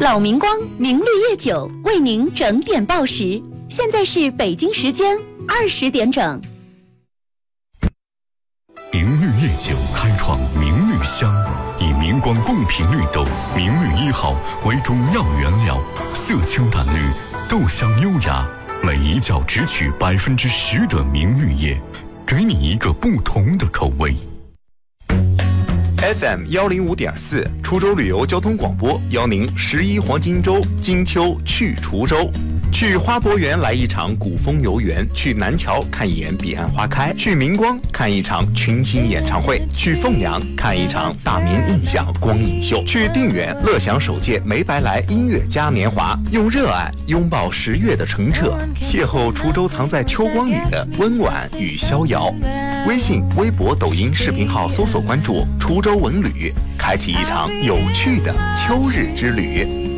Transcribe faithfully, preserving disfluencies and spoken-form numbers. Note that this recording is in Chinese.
老明光明绿叶酒为您整点报时，现在是北京时间二十点整。 明绿叶酒开创明绿香，以明光贡品绿豆明绿一号为主要原料，色清淡绿，豆香优雅，每一窖只取百分之十的明绿叶，给你一个不同的口味。 F M 幺零五点四，滁州旅游交通广播邀您十一黄金周金秋去滁州。去花博园来一场古风游园，去南桥看一眼彼岸花开，去明光看一场群星演唱会，去凤阳看一场大明印象光影秀，去定远乐享首届梅白来音乐嘉年华，用热爱拥抱十月的澄澈，邂逅滁州藏在秋光里的温婉与逍遥。微信、微博、抖音视频号搜索关注滁州文旅，开启一场有趣的秋日之旅。